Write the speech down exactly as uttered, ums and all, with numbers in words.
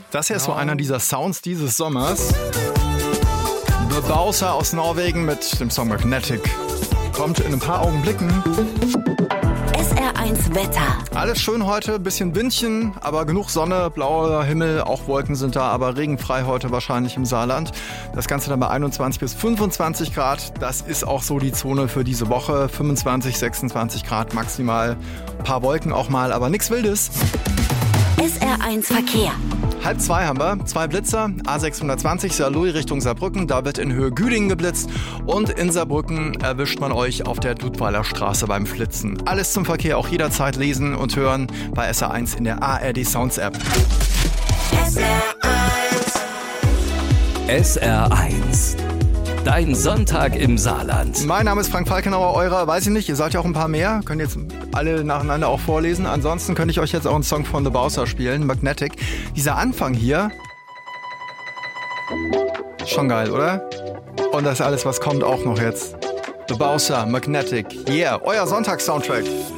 Das hier ist so einer dieser Sounds dieses Sommers. The Bowser aus Norwegen mit dem Song Magnetic. Kommt in ein paar Augenblicken. S R eins Wetter. Alles schön heute, bisschen Windchen, aber genug Sonne, blauer Himmel, auch Wolken sind da, aber regenfrei heute wahrscheinlich im Saarland. Das Ganze dann bei einundzwanzig bis fünfundzwanzig Grad. Das ist auch so die Zone für diese Woche. fünfundzwanzig, sechsundzwanzig Grad maximal. Ein paar Wolken auch mal, aber nichts Wildes. S R eins Verkehr. Halb zwei haben wir, zwei Blitzer, A sechshundertzwanzig Saarlouis Richtung Saarbrücken, da wird in Höhe Güdingen geblitzt und in Saarbrücken erwischt man euch auf der Dudweiler Straße beim Flitzen. Alles zum Verkehr auch jederzeit lesen und hören bei S R eins in der A R D Sounds App. S R eins. S R eins. Dein Sonntag im Saarland. Mein Name ist Frank Falkenauer, eurer, weiß ich nicht, ihr seid ja auch ein paar mehr, könnt jetzt alle nacheinander auch vorlesen. Ansonsten könnte ich euch jetzt auch einen Song von The Bowser spielen, Magnetic. Dieser Anfang hier, schon geil, oder? Und das alles, was kommt, auch noch jetzt. The Bowser, Magnetic, yeah, euer Sonntags-Soundtrack.